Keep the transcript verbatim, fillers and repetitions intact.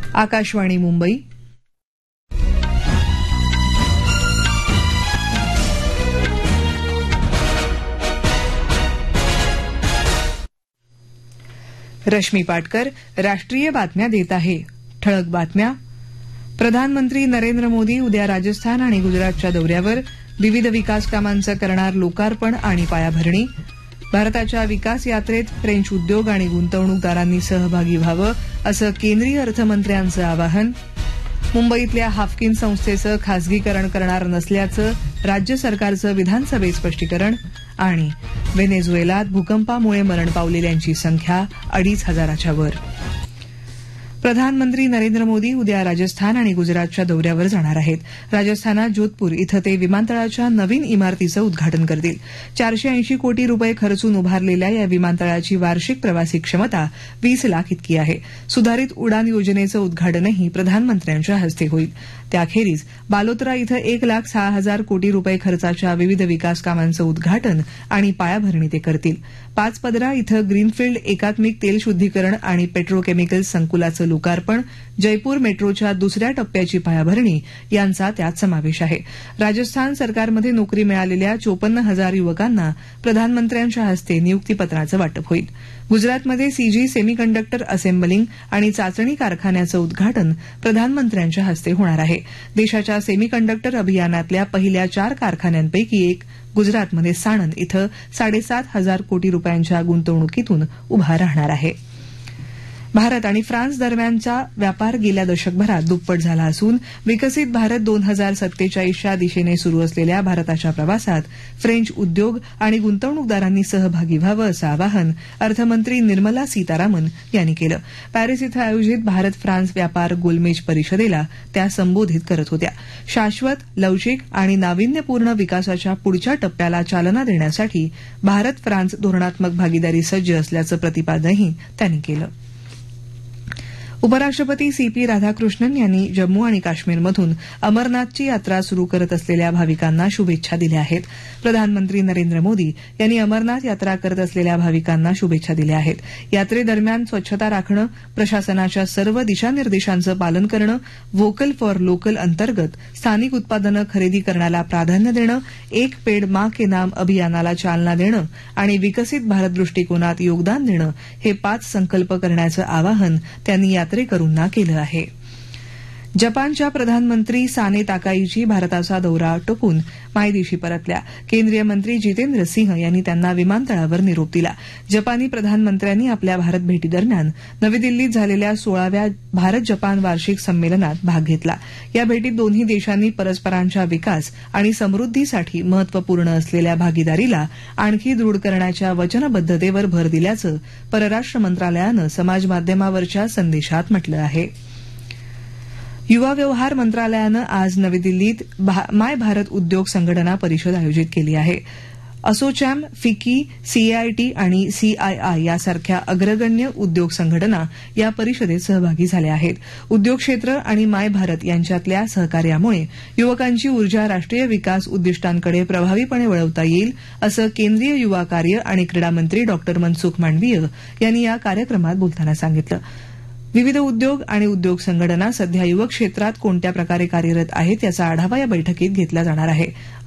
आकाशवाणी मुंबई. रश्मी पाटकर राष्ट्रीय बातम्या देत आहे. ठळक बातम्या. प्रधानमंत्री नरेंद्र मोदी उद्या राजस्थान आणि गुजरातच्या दौऱ्यावर. विविध विकास कामांचं करणार लोकार्पण आणि पायाभरणी. भारताच्या विकास यात्रेत फ्रेंच उद्योग आणि गुंतवणूकदारांनी सहभागी व्हावं असं केंद्रीय अर्थमंत्र्यांचं आवाहन. मुंबईतल्या हाफकिन संस्थेचं खासगीकरण करणार नसल्याचं राज्य सरकारचं विधानसभेत स्पष्टीकरण. आणि व्हेनेझुएलात भूकंपामुळे मरण पावलेल्यांची संख्या अडीच हजाराच्या वर. प्रधानमंत्री नरेंद्र मोदी उद्या राजस्थान आणि गुजरातच्या दौऱ्यावर जाणार आहेत. राजस्थानात जोधपूर इथं ते विमानतळाच्या नवीन इमारतीचं उद्घाटन करतील. चारशे ऐंशी कोटी रुपये खर्चून उभारलेल्या या विमानतळाची वार्षिक प्रवासी क्षमता वीस लाख इतकी आहे. सुधारित उडान योजनेचं उद्घाटनही प्रधानमंत्र्यांच्या हस्ते होईल. त्याखेरीज बालोतरा इथं एक लाख सहा हजार कोटी रुपये खर्चाच्या विविध विकास कामांचं उद्घाटन आणि पायाभरणी ते करतील. पाचपदरा इथं ग्रीनफील्ड एकात्मिक तेल शुद्धीकरण आणि पेट्रोकेमिकल्स संकुलाचं लोकार्पण, जयपूर मेट्रोच्या दुसऱ्या टप्प्याची पायाभरणी यांचा त्यात समावेश आहे. राजस्थान सरकारमध्ये नोकरी मिळालेल्या चोपन्न हजार युवकांना प्रधानमंत्र्यांच्या हस्ते नियुक्तीपत्राचं वाटप होईल. गुजरातमध्ये सीजी सेमीकंडक्टर असेंबलिंग आणि चाचणी कारखान्याचं उद्घाटन प्रधानमंत्र्यांच्या हस्ते होणार आहे. देशाच्या सेमीकंडक्टर अभियानातल्या पहिल्या चार कारखान्यांपैकी एक गुजरातमध्ये साणंद इथं साडेसात हजार कोटी रुपयांच्या गुंतवणुकीतून उभा राहणार आहे. भारत आणि फ्रान्स दरम्यानचा व्यापार गेल्या दशकभरात दुप्पट झाला असून विकसित भारत दोन हजार सत्तेचाळीसच्या दिशेने सुरू असलेल्या भारताच्या प्रवासात फ्रेंच उद्योग आणि गुंतवणूकदारांनी सहभागी व्हावं असं आवाहन अर्थमंत्री निर्मला सीतारामन यांनी केलं. पॅरिस इथं आयोजित भारत फ्रान्स व्यापार गोलमेज परिषदेला त्या संबोधित करत होत्या. शाश्वत, लवचिक आणि नाविन्यपूर्ण विकासाच्या पुढच्या टप्प्याला चालना देण्यासाठी भारत फ्रान्स धोरणात्मक भागीदारी सज्ज असल्याचं प्रतिपादनही त्यांनी केलं. उपराष्ट्रपती सी पी राधाकृष्णन यांनी जम्मू आणि काश्मीरमधून अमरनाथची यात्रा सुरू करत असलेल्या भाविकांना शुभेच्छा दिल्या आहेत. प्रधानमंत्री नरेंद्र मोदी यांनी अमरनाथ यात्रा करत असलेल्या भाविकांना शुभेच्छा दिल्या आहेत. यात्रेदरम्यान स्वच्छता राखणं, प्रशासनाच्या सर्व दिशानिर्देशांचं पालन करणं, व्होकल फॉर लोकल अंतर्गत स्थानिक उत्पादनं खरेदी करण्याला प्राधान्य देणं, एक पेड मां के नाम अभियानाला चालना देणं आणि विकसित भारत दृष्टिकोनात योगदान देणं हे पाच संकल्प करण्याचं आवाहन त्यांनी यात्रेकरूंना केलं आहे. जपानच्या प्रधानमंत्री साने ताकाईची भारताचा दौरा आटोपून मायदेशी परतल्या. केंद्रीय मंत्री जितेंद्र सिंह यांनी त्यांना विमानतळावर निरोप दिला. जपानी प्रधानमंत्र्यांनी आपल्या भारत भेटीदरम्यान नवी दिल्लीत झालेल्या सोळाव्या भारत जपान वार्षिक संमेलनात भाग घेतला. या भेटीत दोन्ही देशांनी परस्परांच्या विकास आणि समृद्धीसाठी महत्वपूर्ण असलेल्या भागीदारीला आणखी दृढ करण्याच्या वचनबद्धतेवर भर दिल्याचं परराष्ट्र मंत्रालयानं समाजमाध्यमावरच्या संदेशात म्हटलं आहे. युवा व्यवहार मंत्रालयानं आज नवी दिल्लीत माय भारत उद्योग संघटना परिषद आयोजित केली आहे. असोचॅम, फिकी, सीआयटी आणि सीआयआय यासारख्या अग्रगण्य उद्योग संघटना या परिषदेत सहभागी झाल्या आहेत. उद्योग क्षेत्र आणि माय भारत यांच्यातल्या सहकार्यामुळे युवकांची ऊर्जा राष्ट्रीय विकास उद्दिष्टांकडे प्रभावीपणे वळवता येईल असं केंद्रीय युवा कार्य आणि क्रीडा मंत्री डॉ मनसुख मांडवीय यांनी या कार्यक्रमात बोलताना सांगितलं. विविध उद्योग आणि उद्योग संघटना सध्या युवक क्षेत्रात कोणत्या प्रकारे कार्यरत आहेत याचा आढावा या बैठकीत घेतला जाणार आहे.